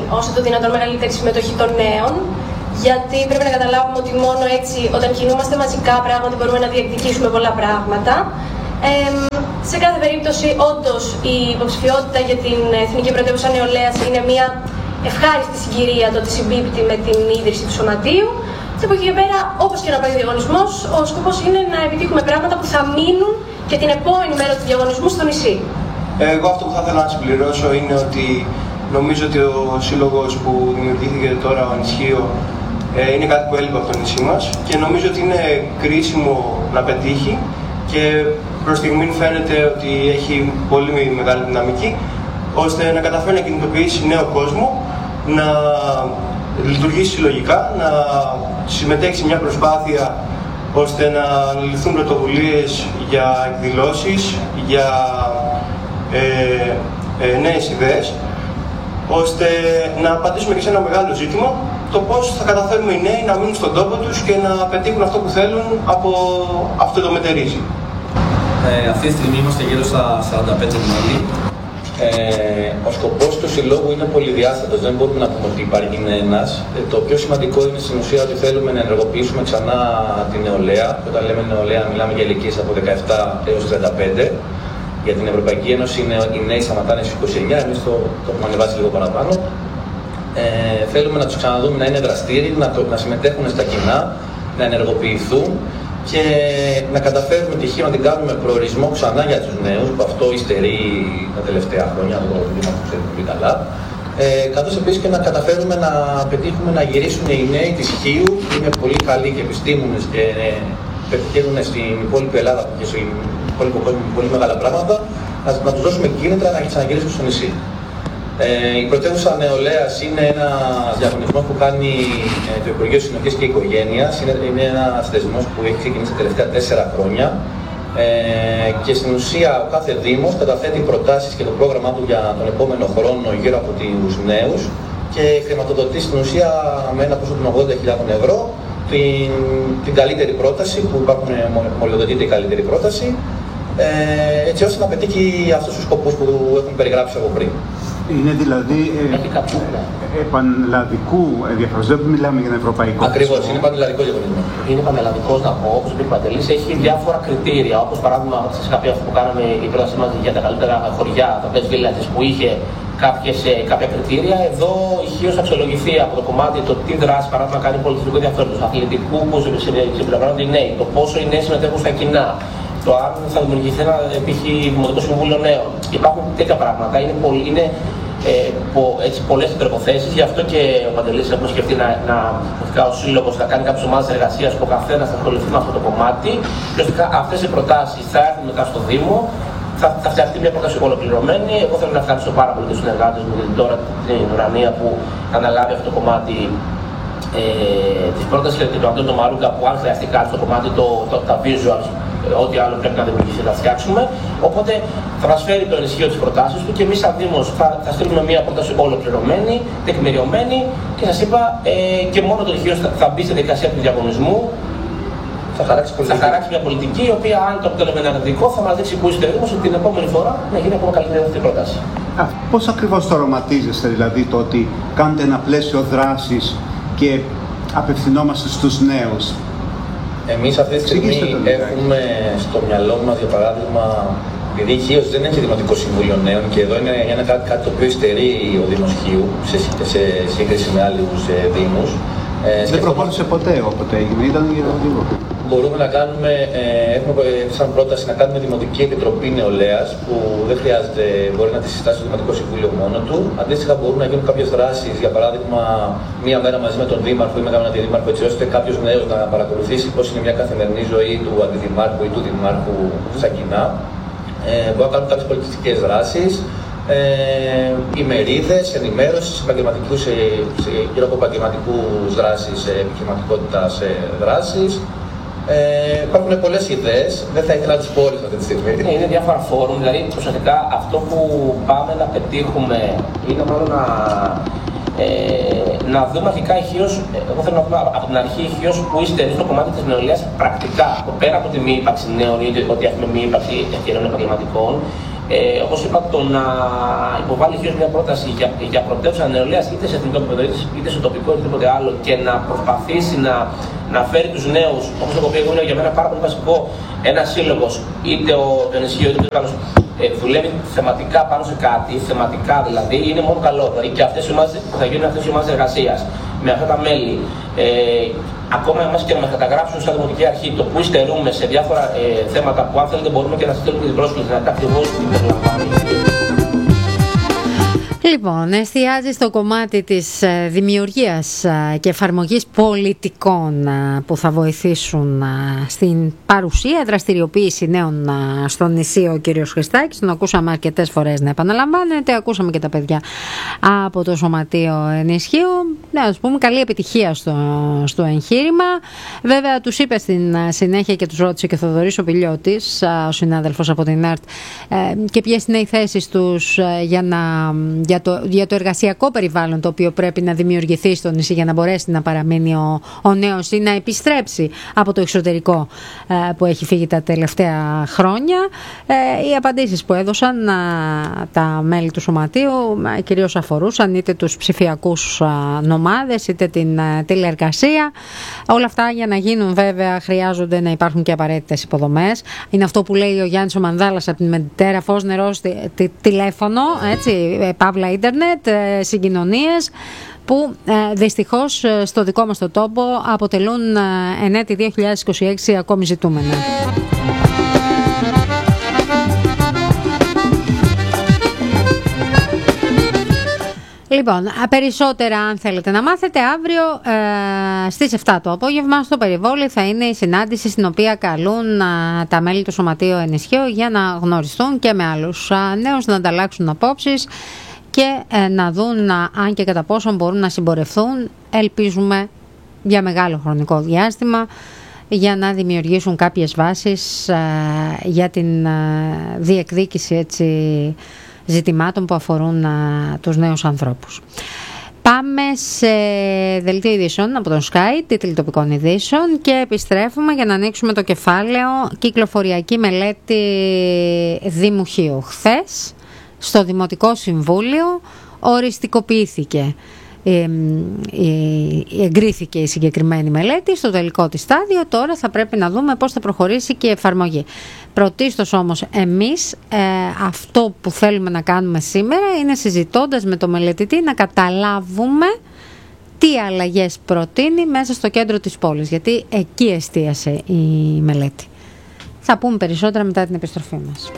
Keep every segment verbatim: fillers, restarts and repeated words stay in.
όσο το δυνατόν μεγαλύτερη συμμετοχή των νέων. Γιατί πρέπει να καταλάβουμε ότι μόνο έτσι, όταν κινούμαστε μαζικά, πράγματι μπορούμε να διεκδικήσουμε πολλά πράγματα. Ε, σε κάθε περίπτωση, όντως, η υποψηφιότητα για την Εθνική Πρωτεύουσα Νεολαίας είναι μια ευχάριστη συγκυρία το ότι συμπίπτει με την ίδρυση του Σωματείου. Και από εκεί και πέρα, όπως και να πάει ο διαγωνισμός, ο σκοπός είναι να επιτύχουμε πράγματα που θα μείνουν και την επόμενη μέρα του διαγωνισμού στο νησί. Εγώ αυτό που θα ήθελα να συμπληρώσω είναι ότι νομίζω ότι ο σύλλογος που δημιουργήθηκε τώρα, ο Ενισχύω, είναι κάτι που έλειπε από το νησί μας και νομίζω ότι είναι κρίσιμο να πετύχει και προς στιγμή φαίνεται ότι έχει πολύ μεγάλη δυναμική ώστε να καταφέρει να κινητοποιήσει νέο κόσμο, να λειτουργήσει συλλογικά, να συμμετέχει σε μια προσπάθεια ώστε να ληφθούν πρωτοβουλίες για εκδηλώσεις, για ε, ε, νέες ιδέες, ώστε να απαντήσουμε και σε ένα μεγάλο ζήτημα, το πώς θα καταφέρουμε οι νέοι να μείνουν στον τόπο τους και να πετύχουν αυτό που θέλουν από αυτό το μετερίζει. Ε, αυτή τη στιγμή είμαστε γύρω στα σαράντα πέντε μέλη. Ε, ο σκοπός του συλλόγου είναι πολυδιάστατος, δεν μπορούμε να πούμε ότι υπάρχει είναι ένας. Ε, το πιο σημαντικό είναι στην ουσία ότι θέλουμε να ενεργοποιήσουμε ξανά την νεολαία. Και όταν λέμε νεολαία, μιλάμε για ηλικίες από δεκαεπτά έως τριάντα πέντε. Για την Ευρωπαϊκή Ένωση οι νέοι σταματάνε στις είκοσι εννιά, εμείς το, το έχουμε ανεβάσει λίγο παραπάνω. Ε, θέλουμε να τους ξαναδούμε να είναι δραστήριοι, να, το, να συμμετέχουν στα κοινά, να ενεργοποιηθούν και να καταφέρουμε τυχείο να την κάνουμε προορισμό ξανά για τους νέους, που αυτό υστερεί τα τελευταία χρόνια, το πρόβλημα που ξέρετε πολύ καλά. Ε, καθώς επίσης και να καταφέρουμε να πετύχουμε να γυρίσουν οι νέοι της Χίου, που είναι πολύ καλοί και επιστήμονες και ε, πετυχαίνουν στην υπόλοιπη Ελλάδα και στην υπόλοιπο κόσμο πολύ μεγάλα πράγματα, να, να τους δώσουμε κίνητρα να ξαναγυρίσουν στο νησί. Ε, η Πρωτεύουσα Νεολαίας είναι ένας διαγωνισμός που κάνει ε, το Υπουργείο Συνοχής και Οικογένειας. Είναι, είναι ένας θεσμός που έχει ξεκινήσει τα τελευταία τέσσερα χρόνια ε, και στην ουσία ο κάθε Δήμος καταθέτει προτάσεις και το πρόγραμμά του για τον επόμενο χρόνο γύρω από τους νέους και χρηματοδοτεί στην ουσία με ένα ποσό των ογδόντα χιλιάδων ευρώ την, την καλύτερη πρόταση, που υπάρχουν μολυοδοτείται η καλύτερη πρόταση, ε, έτσι ώστε να πετύχει αυτούς τους σκοπούς που έχουν περιγράψει από πριν. Είναι δηλαδή ε, πανελλαδικού ενδιαφέροντος, δεν μιλάμε για ένα ευρωπαϊκό. Ακριβώς, είναι πανελλαδικό διαγωνισμό. Είναι πανελλαδικός, να πω, όπως είπε ο Παντελής, έχει διάφορα κριτήρια. Όπως παράδειγμα, σας είχα πει αυτό που κάναμε η πρότασή μας για τα καλύτερα χωριά, τα best villages, που είχε κάποιες, κάποια κριτήρια. Εδώ ηχείως αξιολογηθεί από το κομμάτι το τι δράση παράδειγμα κάνει πολιτιστικού ενδιαφέροντος, αθλητικού που συμπεριλαμβάνονται οι νέοι, το πόσο οι νέοι συμμετέχουν στα κοινά, το αν θα δημιουργηθεί ένα π.χ. Δημοτικό Συμβούλιο Νέων. Υπάρχουν τέτοια πράγματα. Είναι, πολύ, είναι ε, πο, έτσι, πολλές προϋποθέσεις. Γι' αυτό και ο Παντελής έχουμε σκεφτεί να, να, να ο Σύλλογος να κάνει κάποιες ομάδες εργασίας που ο καθένας θα ασχοληθεί με αυτό το κομμάτι. Και ώστε αυτές οι προτάσεις θα έρθουν μετά στο Δήμο. Θα, θα φτιαχτεί μια πρόταση ολοκληρωμένη. Εγώ θέλω να ευχαριστήσω πάρα πολύ τους συνεργάτες μου, την τώρα την Ουρανία που θα αναλάβει αυτό το κομμάτι ε, της πρότασης και τον Αντώνη Μαρούγκα που αν χρειαστεί κάτι στο κομμάτι το, το, τα visuals, ό,τι άλλο πρέπει να δημιουργήσει, να φτιάξουμε. Οπότε θα μας φέρει το ενισχύο της προτάσεως του και εμείς σαν Δήμος θα, θα στείλουμε μια πρόταση ολοκληρωμένη, τεκμηριωμένη και σας είπα ε, και μόνο το ενισχύο θα, θα μπει στη διαδικασία του διαγωνισμού. Θα χαράξει, θα χαράξει μια πολιτική η οποία, αν το αποτέλεσμα είναι αρνητικό, θα μας δείξει που είστε έτοιμος την επόμενη φορά να γίνει ακόμα καλύτερη αυτή η πρόταση. Α, πώς ακριβώς το οραματίζεστε, δηλαδή, το ότι κάνετε ένα πλαίσιο δράσης και απευθυνόμαστε στους νέους? Εμείς αυτή τη στιγμή έχουμε στο μυαλό μας, για παράδειγμα, επειδή η Χίος δεν έχει Δημοτικό Συμβούλιο Νέων και εδώ είναι ένα κάτι, κάτι το οποίο υστερεί ο Δήμος Χίου σε, σε σύγκριση με άλλους ε, Δήμους. Ε, δεν προχώρησε ποτέ όποτε έγινε, ήταν για λίγο. Μπορούμε να κάνουμε, ε, έχουμε σαν πρόταση να κάνουμε Δημοτική Επιτροπή Νεολαίας που δεν χρειάζεται, μπορεί να τη συστάσει το Δημοτικό Συμβούλιο μόνο του. Αντίστοιχα μπορούν να γίνουν κάποιες δράσεις, για παράδειγμα μία μέρα μαζί με τον Δήμαρχο ή με έναν αντιδήμαρχο, έτσι ώστε κάποιος νέος να παρακολουθήσει πώς είναι μια καθημερινή ζωή του αντιδημάρχου ή του δημάρχου στα κοινά. Ε, μπορούν να κάνουν κάποιες πολιτιστικές δράσεις. Ε, ημερίδες, ενημέρωσης, επαγγελματικούς, σε, σε, γύρω από επαγγελματικούς δράσεις, επιχειρηματικότητας δράσεις. Ε, υπάρχουν πολλές ιδέες, δεν θα ήθελα να τις πω όλες αυτή τη στιγμή. Ναι, είναι διάφορα φόρουμ, δηλαδή ουσιαστικά αυτό που πάμε να πετύχουμε είναι μόνο να, ε, να δούμε αρχικά ηχείως, εγώ θέλω να δούμε από την αρχή ηχείως που υστερεί στο κομμάτι της νεολαίας πρακτικά. Πέρα από τη μη ύπαρξη νέων ή ότι έχουμε μη ύπαρξη ευκαιριών επαγγελματικών, Ε, όπως είπα, το να υποβάλει χωρίς μια πρόταση για, για πρωτεύουσα νεολαίας είτε σε εθνικό επίπεδο είτε σε τοπικό είτε οτιδήποτε άλλο και να προσπαθήσει να, να φέρει τους νέους, όπως έχω πει εγώ, είναι για μένα πάρα πολύ βασικό ένας σύλλογος, είτε ο ενισχύο είτε ο άλλος, ε, δουλεύει θεματικά πάνω σε κάτι, θεματικά δηλαδή, είναι μόνο καλό. Δηλαδή και αυτές οι ομάδες που θα γίνουν αυτές οι ομάδες εργασίας με αυτά τα μέλη. Ε, Ακόμα εμάς και να μας καταγράψουν σαν Δημοτική Αρχή το που υστερούμε σε διάφορα ε, θέματα που αν θέλετε μπορούμε και να στείλουμε την πρόσκληση να τα ακριβώς την περιλαμβάνει. Λοιπόν, εστιάζει στο κομμάτι της δημιουργίας και εφαρμογής πολιτικών που θα βοηθήσουν στην παρουσία, δραστηριοποίηση νέων στο νησί ο κύριος Χριστάκης. Τον ακούσαμε αρκετές φορές να επαναλαμβάνεται, ακούσαμε και τα παιδιά από το Σωματείο Ενισχύου. Ναι, ας πούμε, καλή επιτυχία στο, στο εγχείρημα. Βέβαια, τους είπε στην συνέχεια και τους ρώτησε και ο Θοδωρής ο Πηλιώτης, ο συνάδελφος από την ΕΡΤ, και ποιες είναι οι θέσεις τους για να... Για το, για το εργασιακό περιβάλλον το οποίο πρέπει να δημιουργηθεί στο νησί για να μπορέσει να παραμείνει ο, ο νέος ή να επιστρέψει από το εξωτερικό ε, που έχει φύγει τα τελευταία χρόνια. Ε, οι απαντήσεις που έδωσαν ε, τα μέλη του Σωματείου ε, κυρίως αφορούσαν είτε τους ψηφιακούς ε, νομάδες είτε την ε, τηλεεργασία. Όλα αυτά για να γίνουν βέβαια χρειάζονται να υπάρχουν και απαραίτητες υποδομές. Είναι αυτό που λέει ο Γιάννης ο Μανδάλας από την Μεντέρα, φως, νερό, τι, τι, τηλέφωνο, έτσι, παύλα ίντερνετ, συγκοινωνίες που ε, δυστυχώς στο δικό μας το τόπο αποτελούν ε, εν έτη δύο χιλιάδες είκοσι έξι ακόμη ζητούμενα. Λοιπόν, περισσότερα αν θέλετε να μάθετε, αύριο ε, στις επτά το απόγευμα στο Περιβόλι θα είναι η συνάντηση στην οποία καλούν ε, τα μέλη του Σωματείου Ενισχύου για να γνωριστούν και με άλλους ε, νέους, να ανταλλάξουν απόψεις και ε, να δουν α, αν και κατά πόσο μπορούν να συμπορευθούν, ελπίζουμε για μεγάλο χρονικό διάστημα, για να δημιουργήσουν κάποιες βάσεις ε, για την ε, διεκδίκηση έτσι, ζητημάτων που αφορούν α, τους νέους ανθρώπους. Πάμε σε δελτίο ειδήσεων από τον Sky, τίτλοι τοπικών ειδήσεων, και επιστρέφουμε για να ανοίξουμε το κεφάλαιο κυκλοφοριακή μελέτη Δημουχείου. Χθες στο Δημοτικό Συμβούλιο οριστικοποιήθηκε, ε, ε, εγκρίθηκε η συγκεκριμένη μελέτη στο τελικό της στάδιο. Τώρα θα πρέπει να δούμε πώς θα προχωρήσει και η εφαρμογή. Πρωτίστως όμως εμείς ε, αυτό που θέλουμε να κάνουμε σήμερα είναι, συζητώντας με το μελετητή, να καταλάβουμε τι αλλαγές προτείνει μέσα στο κέντρο της πόλης, γιατί εκεί εστίασε η μελέτη. Θα πούμε περισσότερα μετά την επιστροφή μας.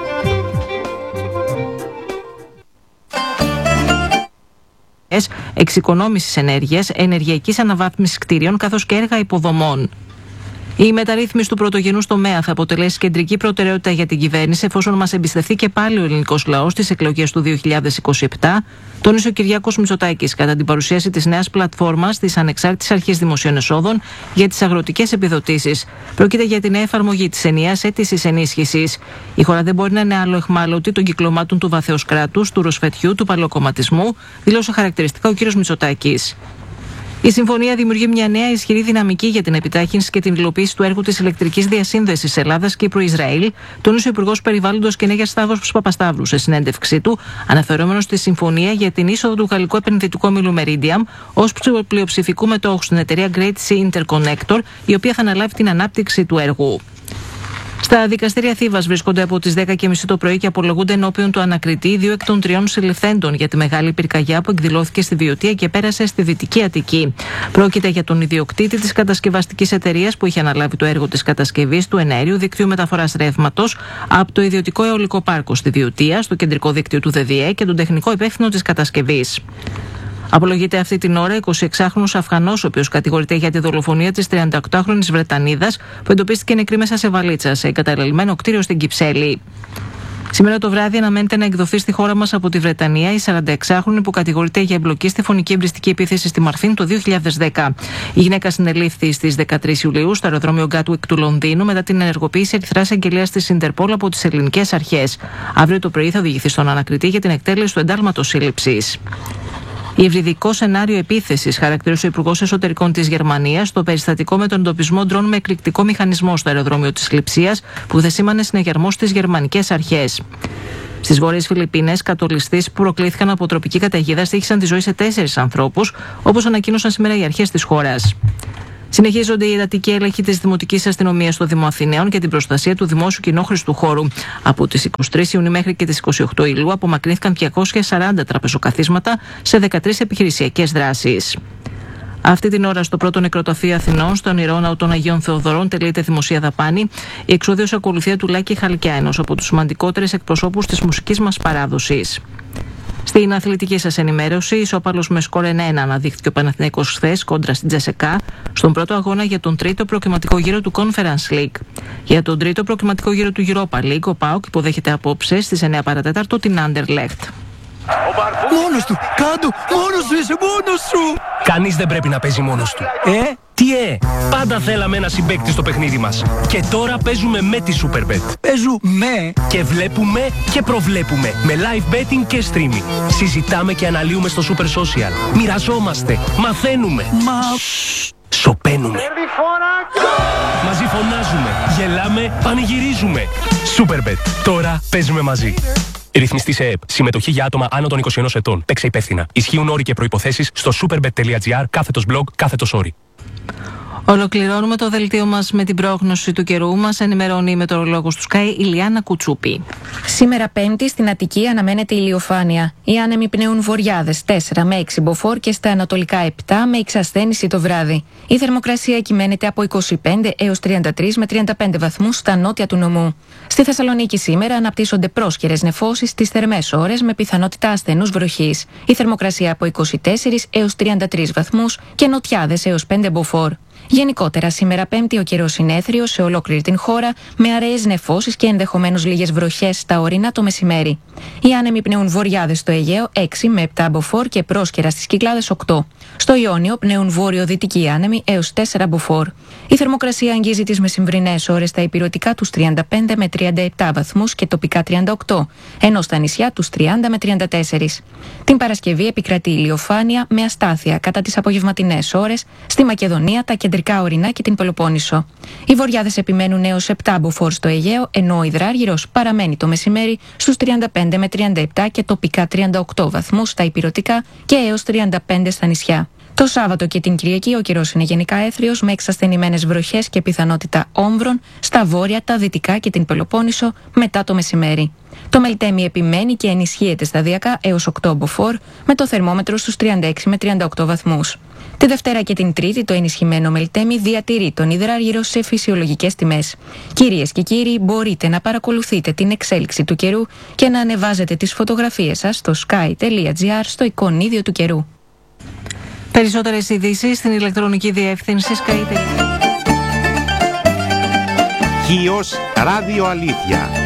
Εξοικονόμησης ενέργειας, ενεργειακής αναβάθμισης κτίριων καθώς και έργα υποδομών. Η μεταρρύθμιση του πρωτογενούς τομέα θα αποτελέσει κεντρική προτεραιότητα για την κυβέρνηση, εφόσον μας εμπιστευτεί και πάλι ο ελληνικός λαός στις εκλογές του δύο χιλιάδες είκοσι επτά, τόνισε ο Κυριάκος Μητσοτάκης κατά την παρουσίαση της νέας πλατφόρμας της Ανεξάρτητης Αρχής Δημοσίων Εσόδων για τις αγροτικές επιδοτήσεις. Πρόκειται για την νέα εφαρμογή της ενιαίας αίτησης ενίσχυσης. Η χώρα δεν μπορεί να είναι άλλο αιχμάλωτη των κυκλωμάτων του βαθέως κράτους, του ροσφετιού, του παλαιοκομματισμού, δήλωσε χαρακτηριστικά ο κ. Μητσοτάκης. Η συμφωνία δημιουργεί μια νέα ισχυρή δυναμική για την επιτάχυνση και την υλοποίηση του έργου της ηλεκτρικής διασύνδεσης Ελλάδας Κύπρου-Ισραήλ, τόνισε ο Υπουργός Περιβάλλοντος και Ενέργειας Σταύρος Παπασταύρου σε συνέντευξή του, αναφερόμενος στη συμφωνία για την είσοδο του γαλλικού επενδυτικού ομίλου Meridiam ως πλειοψηφικού μετόχου στην εταιρεία Great Sea Interconnector, η οποία θα αναλάβει την ανάπτυξη του έργου. Στα δικαστήρια Θήβας βρίσκονται από τις δέκα και μισή το πρωί και απολογούνται ενώπιον του ανακριτή δύο εκ των τριών συλληφθέντων για τη μεγάλη πυρκαγιά που εκδηλώθηκε στη Βιωτία και πέρασε στη Δυτική Αττική. Πρόκειται για τον ιδιοκτήτη της κατασκευαστικής εταιρείας που είχε αναλάβει το έργο της κατασκευής του εναέριου δικτύου μεταφοράς ρεύματος από το ιδιωτικό αιωλικό πάρκο στη Βιωτία, στο κεντρικό δίκτυο του ΔΔΕ και τον τεχνικό υπεύθυνο της κατασκευής. Απολογείται αυτή την ώρα εικοσιεξάχρονος Αφγανός, ο οποίος κατηγορείται για τη δολοφονία της τριανταοκτάχρονης Βρετανίδας που εντοπίστηκε νεκρή μέσα σε βαλίτσα σε εγκαταλελειμμένο κτίριο στην Κυψέλη. Σήμερα το βράδυ αναμένεται να εκδοθεί στη χώρα μας από τη Βρετανία η σαρανταεξάχρονη που κατηγορείται για εμπλοκή στη φωνική εμπριστική επίθεση στη Μαρφίν το δύο χιλιάδες δέκα. Η γυναίκα συνελήφθη στις δεκατρείς Ιουλίου στο αεροδρόμιο Γκάτουικ του Λονδίνου μετά την ενεργοποίηση ερυθράς αγγελίας της Ιντερπόλ από τις ελληνικές αρχές. Αύριο το πρωί θα οδηγηθεί στον ανακριτή για την εκτέλεση του εντάλματος σύλληψης. Υβριδικό σενάριο επίθεσης, χαρακτήρισε ο Υπουργός Εσωτερικών της Γερμανίας, το περιστατικό με τον εντοπισμό ντρόν με εκρηκτικό μηχανισμό στο αεροδρόμιο της Λειψίας, που δεν σήμανε συνεγερμό στις γερμανικές αρχές. Στις Βόρειες Φιλιππίνες, κατολιστείς που προκλήθηκαν από τροπική καταιγίδα στοίχησαν τη ζωή σε τέσσερις ανθρώπους, όπως ανακοίνωσαν σήμερα οι αρχές της χώρας. Συνεχίζονται οι εντατικοί έλεγχοι της Δημοτικής Αστυνομίας στο Δήμο Αθηναίων και την προστασία του δημόσιου κοινόχρηστου χώρου. Από τις εικοστή τρίτη Ιουνίου μέχρι και τις εικοστή όγδοη Ιουλίου απομακρύνθηκαν διακόσια σαράντα τραπεζοκαθίσματα σε δεκατρείς επιχειρησιακές δράσεις. Αυτή την ώρα, στο πρώτο νεκροταφείο Αθηνών, στον Ηρώνα των Αγίων Θεοδωρών, τελείται δημοσία δαπάνη. Η εξόδιος ακολουθία του Λάκη Χαλκιά, ενός από τους σημαντικότερους εκπροσώπους της μουσικής μας παράδοσης. Στην αθλητική σας ενημέρωση, ισόπαλος με σκορ ένα ένα αναδείχθηκε ο Παναθηναϊκός χθες κόντρα στην Τζεσεκά στον πρώτο αγώνα για τον τρίτο προκριματικό γύρο του Conference League. Για τον τρίτο προκριματικό γύρο του Europa League, ο ΠΑΟΚ υποδέχεται απόψε στις εννιά παρά τέταρτο την Anderlecht. Μόνος του! Κάντο! Μόνος σου είσαι! Μόνος σου! Κανείς δεν πρέπει να παίζει μόνος του. Ε? Τι ε? Πάντα θέλαμε ένα συμπαίκτη στο παιχνίδι μας. Και τώρα παίζουμε με τη Superbet. Παίζουμε και βλέπουμε και προβλέπουμε. Με live betting και streaming. Συζητάμε και αναλύουμε στο Super Social. Μοιραζόμαστε. Μαθαίνουμε. Μα... Σοπαίνουμε. Μαζί φωνάζουμε. Γελάμε. Πανηγυρίζουμε. Superbet. Τώρα παίζουμε μαζί. Ρυθμιστή σε ΕΕΠ. Συμμετοχή για άτομα άνω των είκοσι ενός ετών. Παίξε υπεύθυνα. Ισχύουν όροι και προϋποθέσεις στο superbet.gr κάθετος blog κάθετος όροι. Ολοκληρώνουμε το δελτίο μας με την πρόγνωση του καιρού. Μας ενημερώνει η μετεωρολόγος του Sky, Ηλιάνα Κουτσούπη. Σήμερα Πέμπτη στην Αττική αναμένεται ηλιοφάνεια. Οι άνεμοι πνέουν βορειάδες τέσσερα με έξι μποφόρ και στα ανατολικά επτά με εξασθένηση το βράδυ. Η θερμοκρασία κυμαίνεται από είκοσι πέντε έως τριάντα τρεις με τριάντα πέντε βαθμούς στα νότια του νομού. Στη Θεσσαλονίκη σήμερα αναπτύσσονται πρόσχερες νεφώσεις στις θερμές ώρες με πιθανότητα ασθενούς βροχής. Η θερμοκρασία από είκοσι τέσσερα έως τριάντα τρεις βαθμούς και νοτιάδες έως πέντε μποφόρ. Γενικότερα, σήμερα Πέμπτη ο καιρός είναι έθριος σε ολόκληρη την χώρα, με αραιές νεφώσεις και ενδεχομένως λίγες βροχές στα ορεινά το μεσημέρι. Οι άνεμοι πνέουν βορειάδες στο Αιγαίο έξι με επτά μποφόρ και πρόσκαιρα στις Κυκλάδες οκτώ. Στο Ιόνιο πνέουν βόρειο-δυτικοί άνεμοι έως τέσσερα μποφόρ. Η θερμοκρασία αγγίζει τις μεσημβρινές ώρες στα ηπειρωτικά τους τριάντα πέντε με τριάντα επτά βαθμούς και τοπικά τριάντα οκτώ, ενώ στα νησιά τους τριάντα με τριάντα τέσσερα. Την Παρασκευή επικρατεί ηλιοφάνεια με αστάθεια κατά τις απογευματινές ώρες στη Μακεδονία, τα κεντρικά ορεινά και την Πελοπόννησο. Οι βορειάδες επιμένουν έως επτά μποφόρ στο Αιγαίο, ενώ ο υδράργυρος παραμένει το μεσημέρι στους τριάντα πέντε με τριάντα επτά και τοπικά τριάντα οκτώ βαθμούς στα ηπειρωτικά και έως τριάντα πέντε στα νησιά. Το Σάββατο και την Κυριακή ο καιρός είναι γενικά έθριος με εξασθενημένες βροχές και πιθανότητα όμβρων στα βόρεια, τα δυτικά και την Πελοπόννησο μετά το μεσημέρι. Το Μελτέμι επιμένει και ενισχύεται σταδιακά έως οκτώ μποφόρ με το θερμόμετρο στους τριάντα έξι με τριάντα οκτώ βαθμούς. Τη Δευτέρα και την Τρίτη το ενισχυμένο Μελτέμι διατηρεί τον υδράργυρο σε φυσιολογικές τιμές. Κυρίες και κύριοι, μπορείτε να παρακολουθείτε την εξέλιξη του καιρού και να ανεβάζετε τις φωτογραφίες σας στο sky.gr στο εικονίδιο του καιρού. Περισσότερες ειδήσεις στην ηλεκτρονική διεύθυνση sky. Χίος Ράδιο Αλήθεια.